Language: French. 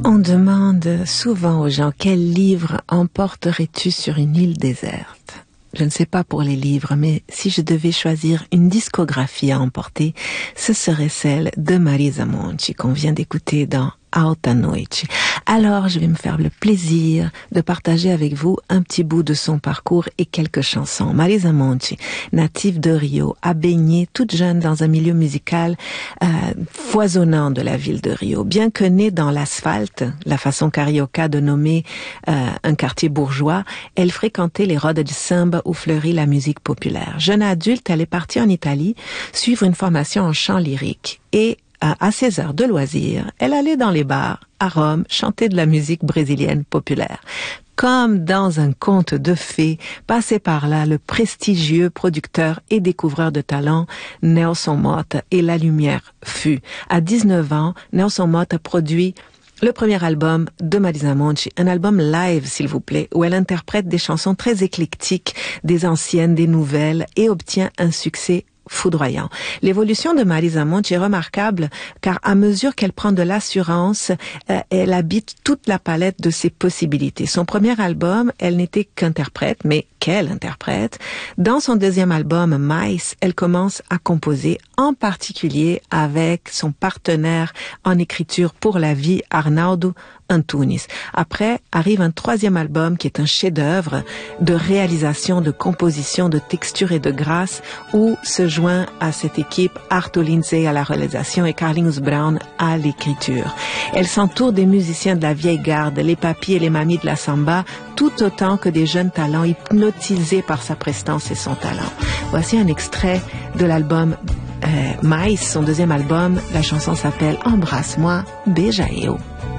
On demande souvent aux gens quel livre emporterais-tu sur une île déserte? Je ne sais pas pour les livres, mais si je devais choisir une discographie à emporter, ce serait celle de Marisa Monti qu'on vient d'écouter dans Alta Noite. Alors, je vais me faire le plaisir de partager avec vous un petit bout de son parcours et quelques chansons. Marisa Monti, native de Rio, a baigné toute jeune dans un milieu musical foisonnant de la ville de Rio. Bien que née dans l'asphalte, la façon carioca de nommer un quartier bourgeois, elle fréquentait les rodes de samba où fleurit la musique populaire. Jeune adulte, elle est partie en Italie suivre une formation en chant lyrique et à ses heures de loisirs, elle allait dans les bars à Rome chanter de la musique brésilienne populaire. Comme dans un conte de fées, passait par là le prestigieux producteur et découvreur de talent Nelson Motta et la lumière fut. À 19 ans, Nelson Motta produit le premier album de Marisa Monti, un album live, s'il vous plaît, où elle interprète des chansons très éclectiques, des anciennes, des nouvelles, et obtient un succès foudroyant. L'évolution de Marisa Monti est remarquable car à mesure qu'elle prend de l'assurance, elle habite toute la palette de ses possibilités. Son premier album, elle n'était qu'interprète, mais quelle interprète. Dans son deuxième album, Mais, elle commence à composer, en particulier avec son partenaire en écriture pour la vie, Arnaldo Antunes. Après arrive un troisième album qui est un chef-d'œuvre de réalisation, de composition, de texture et de grâce où se joint à cette équipe Arto Lindsay à la réalisation et Carlinhos Brown à l'écriture. Elle s'entoure des musiciens de la vieille garde, les papis et les mamies de la samba, tout autant que des jeunes talents hypnotisés par sa prestance et son talent. Voici un extrait de l'album Mais, son deuxième album. La chanson s'appelle Embrasse-moi, Beija Eu.